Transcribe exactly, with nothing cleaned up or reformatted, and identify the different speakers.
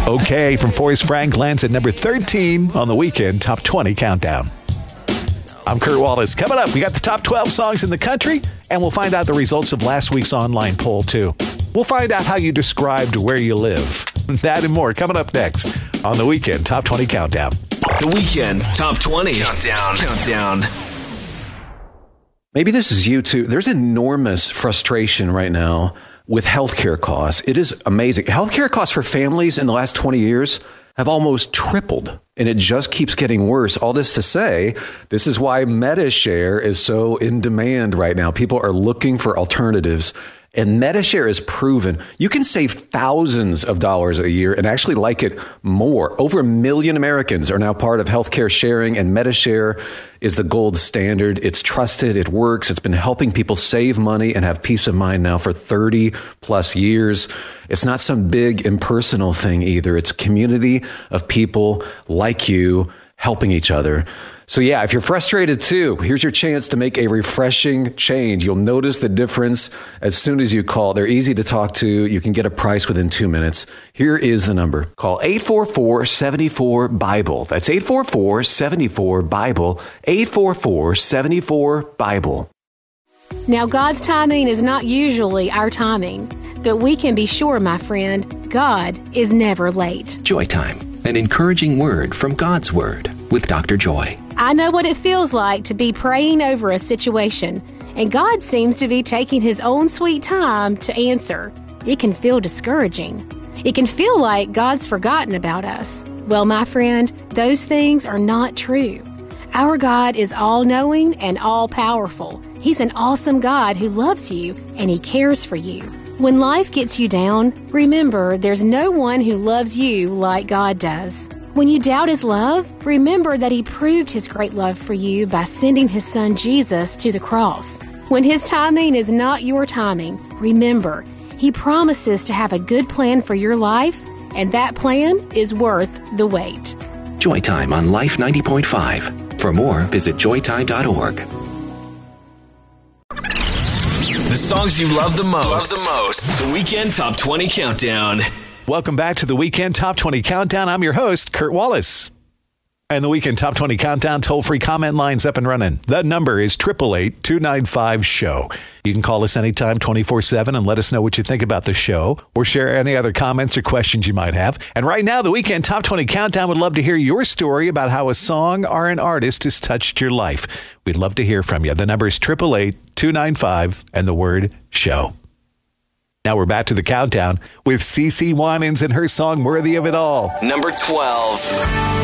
Speaker 1: Okay from Forrest Frank lands at number thirteen on the Weekend Top twenty Countdown. I'm Kurt Wallace. Coming up, we got the top twelve songs in the country, and we'll find out the results of last week's online poll, too. We'll find out how you described where you live. That and more coming up next on the Weekend Top twenty Countdown.
Speaker 2: The Weekend Top twenty Countdown. Countdown.
Speaker 3: Maybe this is you, too. There's enormous frustration right now with healthcare costs. It is amazing. Healthcare costs for families in the last twenty years have almost tripled, and it just keeps getting worse. All this to say, this is why MediShare is so in demand right now. People are looking for alternatives, and MediShare is proven you can save thousands of dollars a year and actually like it more. Over a million Americans are now part of healthcare sharing, and MediShare is the gold standard. It's trusted. It works. It's been helping people save money and have peace of mind now for thirty plus years. It's not some big impersonal thing either. It's a community of people like you helping each other. So yeah, if you're frustrated too, here's your chance to make a refreshing change. You'll notice the difference as soon as you call. They're easy to talk to. You can get a price within two minutes. Here is the number. Call eight four four, seven four, BIBLE. That's eight four four, seven four, BIBLE. eight four four, seven four, BIBLE.
Speaker 4: Now, God's timing is not usually our timing, but we can be sure, my friend, God is never late.
Speaker 2: Joy Time, an encouraging word from God's Word with Doctor Joy.
Speaker 4: I know what it feels like to be praying over a situation, and God seems to be taking His own sweet time to answer. It can feel discouraging. It can feel like God's forgotten about us. Well, my friend, those things are not true. Our God is all-knowing and all-powerful. He's an awesome God who loves you, and He cares for you. When life gets you down, remember there's no one who loves you like God does. When you doubt His love, remember that He proved His great love for you by sending His Son Jesus to the cross. When His timing is not your timing, remember, He promises to have a good plan for your life, and that plan is worth the wait.
Speaker 2: Joy Time on Life ninety point five. For more, visit joy time dot org. The songs you love the most. Love the most. The Weekend Top twenty Countdown.
Speaker 1: Welcome back to the Weekend Top twenty Countdown. I'm your host, Kurt Wallace. And the Weekend Top twenty Countdown toll-free comment line's up and running. The number is eight eight eight, two nine five, S H O W. You can call us anytime, twenty-four seven, and let us know what you think about the show, or share any other comments or questions you might have. And right now, the Weekend Top twenty Countdown would love to hear your story about how a song or an artist has touched your life. We'd love to hear from you. The number is eight eight eight, two nine five, and the word show. Now we're back to the countdown with CeCe Winans and her song Worthy of It All.
Speaker 2: Number twelve.